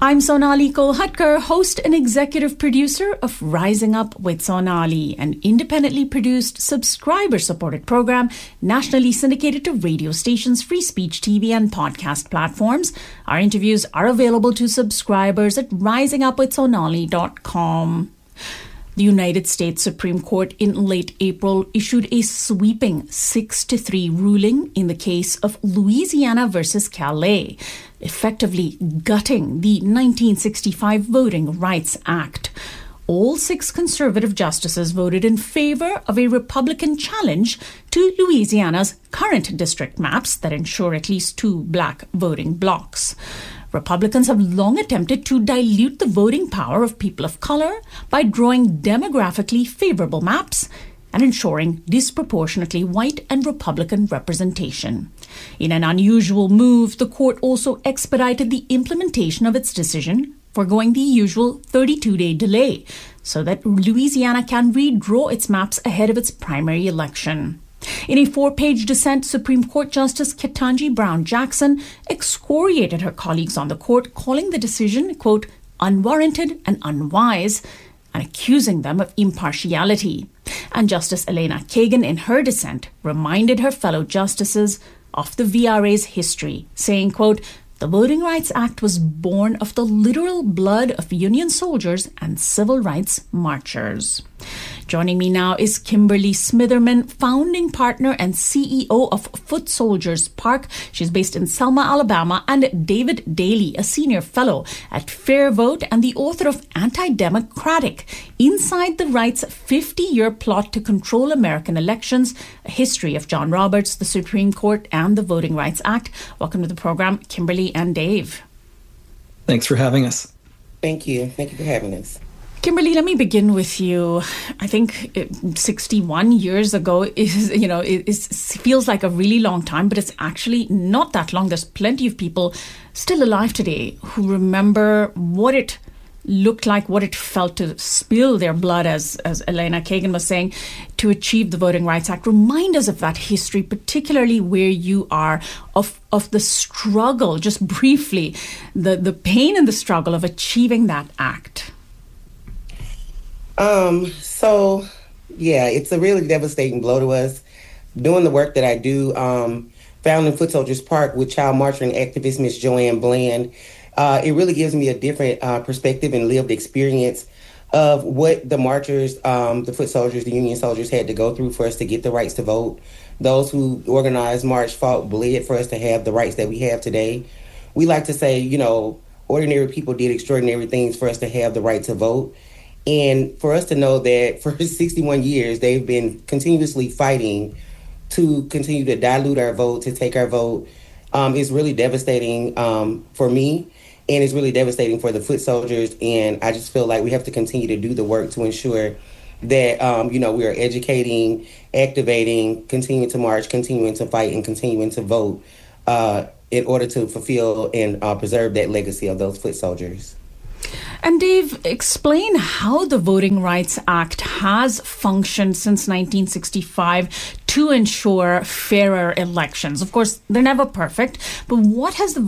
I'm Sonali Kolhatkar, host and executive producer of Rising Up with Sonali, an independently produced, subscriber-supported program nationally syndicated to radio stations, free speech TV, and podcast platforms. Our interviews are available to subscribers at risingupwithsonali.com. The United States Supreme Court in late April issued a sweeping 6-3 ruling in the case of Louisiana versus Calais, effectively gutting the 1965 Voting Rights Act. All 6 conservative justices voted in favor of a Republican challenge to Louisiana's current district maps that ensure at least 2 black voting blocks. Republicans have long attempted to dilute the voting power of people of color by drawing demographically favorable maps and ensuring disproportionately white and Republican representation. In an unusual move, the court also expedited the implementation of its decision, foregoing the usual 32-day delay so that Louisiana can redraw its maps ahead of its primary election. In a 4-page dissent, Supreme Court Justice Ketanji Brown Jackson excoriated her colleagues on the court, calling the decision, quote, unwarranted and unwise, and accusing them of impartiality. And Justice Elena Kagan, in her dissent, reminded her fellow justices of the VRA's history, saying, quote, the Voting Rights Act was born of the literal blood of Union soldiers and civil rights marchers. Joining me now is Kimberly Smitherman, founding partner and CEO of Foot Soldiers Park. She's based in Selma, Alabama, and David Daly, a senior fellow at Fair Vote and the author of Anti-Democratic: Inside the Right's 50-Year Plot to Control American Elections, a history of John Roberts, the Supreme Court, and the Voting Rights Act. Welcome to the program, Kimberly and Dave. Thanks for having us. Thank you. Thank you for having us. Kimberly, let me begin with you. I think 61 years ago feels like a really long time, but it's actually not that long. There's plenty of people still alive today who remember what it looked like, what it felt to spill their blood, as Elena Kagan was saying, to achieve the Voting Rights Act. Remind us of that history, particularly where you are, of the struggle, just briefly, the pain and the struggle of achieving that act. It's a really devastating blow to us. Doing the work that I do, founding Foot Soldiers Park with child marching activist Miss Joanne Bland, it really gives me a different perspective and lived experience of what the marchers, the foot soldiers, the Union soldiers had to go through for us to get the rights to vote. Those who organized, marched, fought, bled for us to have the rights that we have today. We like to say, ordinary people did extraordinary things for us to have the right to vote. And for us to know that for 61 years, they've been continuously fighting to continue to dilute our vote, to take our vote, is really devastating for me. And it's really devastating for the foot soldiers. And I just feel like we have to continue to do the work to ensure that, we are educating, activating, continuing to march, continuing to fight, and continuing to vote in order to fulfill and preserve that legacy of those foot soldiers. And Dave, explain how the Voting Rights Act has functioned since 1965 to ensure fairer elections. Of course, they're never perfect, but what has the